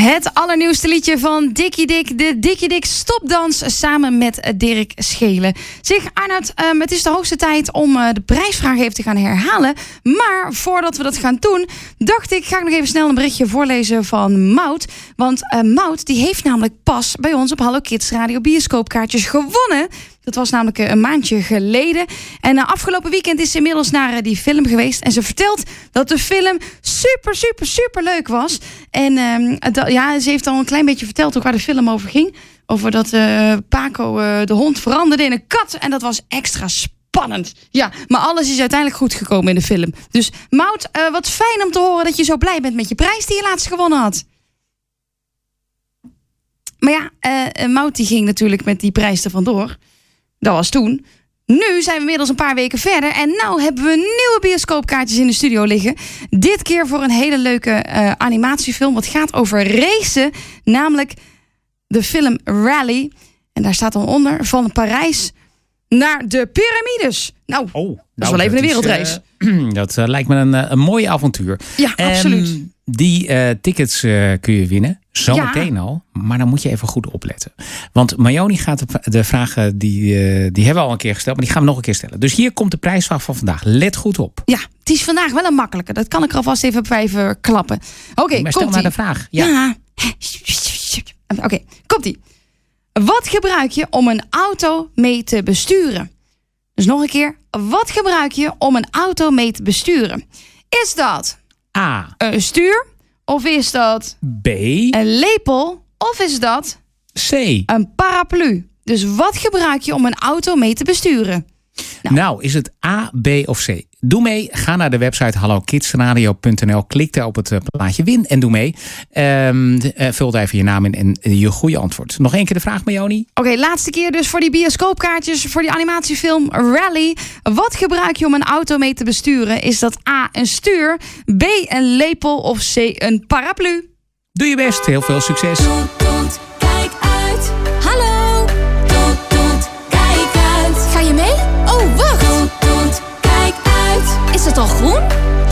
Het allernieuwste liedje van Dikkie Dik, de Dikkie Dik stopdans samen met Dirk Schelen. Zeg Arnoud, het is de hoogste tijd om de prijsvraag even te gaan herhalen. Maar voordat we dat gaan doen, dacht ik, ga ik nog even snel een berichtje voorlezen van Maud. Want Maud die heeft namelijk pas bij ons op Hallo Kids Radio bioscoopkaartjes gewonnen. Dat was namelijk een maandje geleden. En afgelopen weekend is ze inmiddels naar die film geweest. En ze vertelt dat de film super leuk was. En ze heeft al een klein beetje verteld ook waar de film over ging. Over dat Paco de hond veranderde in een kat. En dat was extra spannend. Ja, maar alles is uiteindelijk goed gekomen in de film. Dus Maud, wat fijn om te horen dat je zo blij bent met je prijs die je laatst gewonnen had. Maar ja, Maud die ging natuurlijk met die prijs er vandoor. Dat was toen. Nu zijn we inmiddels een paar weken verder. En nou hebben we nieuwe bioscoopkaartjes in de studio liggen. Dit keer voor een hele leuke animatiefilm. Wat gaat over racen. Namelijk de film Rally. En daar staat dan onder van Parijs naar de piramides. Nou, dat is wel even een wereldreis. Dat lijkt me een mooi avontuur. Ja, absoluut. Die tickets kun je winnen. Zometeen al. Maar dan moet je even goed opletten. Want Mayoni gaat de vragen, die hebben we al een keer gesteld. Maar die gaan we nog een keer stellen. Dus hier komt de prijsvraag van vandaag. Let goed op. Ja, het is vandaag wel een makkelijke. Dat kan ik er alvast even klappen. Oké, maar stel maar de vraag. Ja. Oké, komt-ie. Wat gebruik je om een auto mee te besturen? Dus nog een keer. Wat gebruik je om een auto mee te besturen? Is dat A. een stuur? Of is dat B. een lepel? Of is dat C. een paraplu? Dus wat gebruik je om een auto mee te besturen? Nou, is het A, B of C? Doe mee. Ga naar de website hallokidsradio.nl. Klik daar op het plaatje win en doe mee. Vul daar even je naam in en je goede antwoord. Nog één keer de vraag, Mayoni. Oké, laatste keer dus voor die bioscoopkaartjes, voor die animatiefilm Rally. Wat gebruik je om een auto mee te besturen? Is dat A, een stuur, B, een lepel of C, een paraplu? Doe je best. Heel veel succes.